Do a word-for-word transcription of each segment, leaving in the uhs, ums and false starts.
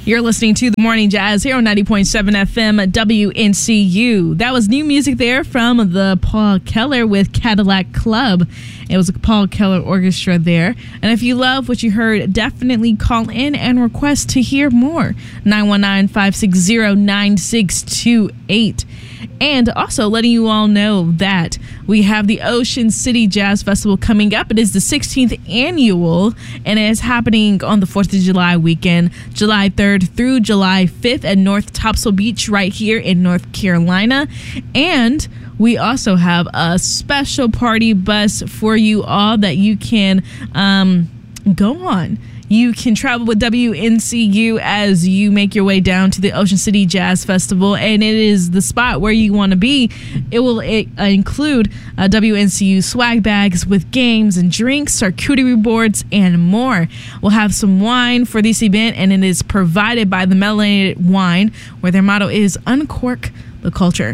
You're listening to The Morning Jazz here on ninety point seven F M W N C U. That was new music there from the Paul Keller with Cadillac Club. It was a Paul Keller orchestra there. And if you love what you heard, definitely call in and request to hear more. nine one nine, five six zero, nine six two eight. And also letting you all know that we have the Ocean City Jazz Festival coming up. It is the sixteenth annual, and it is happening on the fourth of July weekend, July third through July fifth at North Topsail Beach right here in North Carolina. And we also have a special party bus for you all that you can um, go on. You can travel with W N C U as you make your way down to the Ocean City Jazz Festival, and it is the spot where you want to be. It will it, uh, include uh, W N C U swag bags with games and drinks, charcuterie boards, and more. We'll have some wine for this event, and it is provided by the Melanated Wine, where their motto is Uncork the Culture.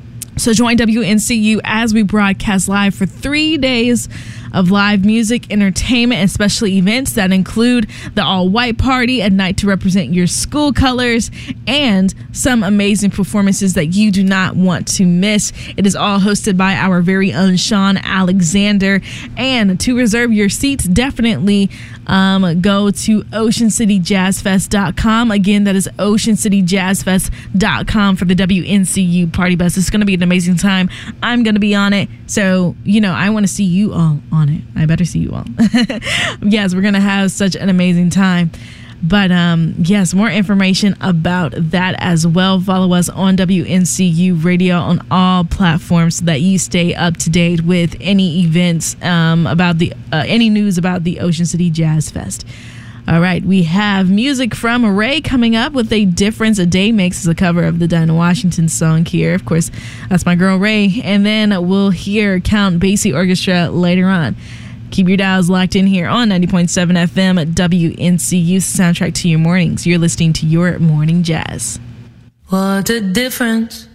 So join W N C U as we broadcast live for three days of live music, entertainment, and special events that include the all-white party, a night to represent your school colors, and some amazing performances that you do not want to miss. It is all hosted by our very own Sean Alexander. And to reserve your seats, definitely um, go to ocean city jazz fest dot com. Again, that is ocean city jazz fest dot com for the W N C U party bus. It's going to be an amazing time. I'm going to be on it. So, you know, I want to see you all on it. I better see you all. Yes, we're going to have such an amazing time. But um, yes, more information about that as well. Follow us on W N C U Radio on all platforms so that you stay up to date with any events um, about the uh, any news about the Ocean City Jazz Fest. All right, we have music from Ray coming up with A Difference a Day Makes, is a cover of the Dinah Washington song here. Of course, that's my girl Ray. And then we'll hear Count Basie Orchestra later on. Keep your dials locked in here on ninety point seven F M at W N C U, soundtrack to your mornings. You're listening to Your Morning Jazz. What a difference